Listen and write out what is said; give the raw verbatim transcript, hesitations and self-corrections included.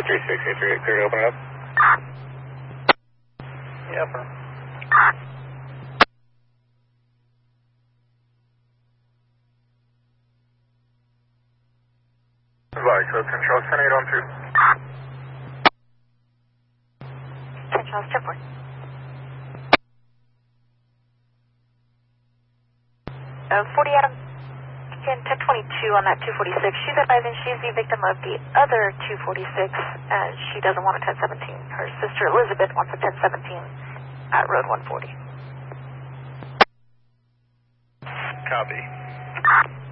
three six eight three eight, clear to open up. Yeah, firm. Goodbye, code control ten eight one two. ten Charles, ten four. Uh, forty Adam, again, ten twenty-two on that two forty-six. She's advising she's the victim of the other two forty-six, and she doesn't want a ten seventeen. Her sister Elizabeth wants a ten seventeen at road one forty. Copy.